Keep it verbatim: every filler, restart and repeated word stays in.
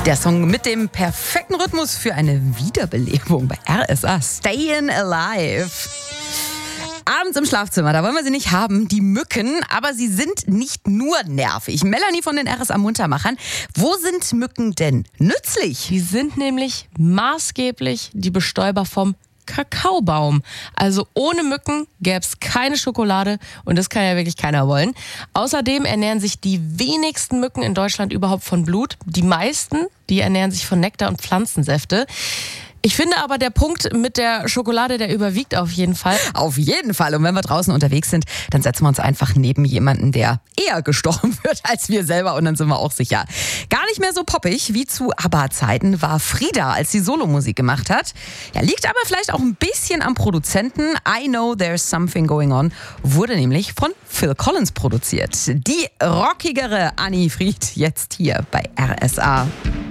Der Song mit dem perfekten Rhythmus für eine Wiederbelebung bei R S A. Stayin' Alive. Abends im Schlafzimmer, da wollen wir sie nicht haben, die Mücken, aber sie sind nicht nur nervig. Melanie von den R S A Muntermachern, wo sind Mücken denn nützlich? Die sind nämlich maßgeblich die Bestäuber vom Kakaobaum. Also ohne Mücken gäbe es keine Schokolade und das kann ja wirklich keiner wollen. Außerdem ernähren sich die wenigsten Mücken in Deutschland überhaupt von Blut. Die meisten, die ernähren sich von Nektar und Pflanzensäfte. Ich finde aber, der Punkt mit der Schokolade, der überwiegt auf jeden Fall. Auf jeden Fall. Und wenn wir draußen unterwegs sind, dann setzen wir uns einfach neben jemanden, der eher gestochen wird als wir selber. Und dann sind wir auch sicher. Gar nicht mehr so poppig wie zu ABBA-Zeiten war Frida, als sie Solomusik gemacht hat. Ja, liegt aber vielleicht auch ein bisschen am Produzenten. I Know There's Something Going On wurde nämlich von Phil Collins produziert. Die rockigere Anni Fried jetzt hier bei R S A.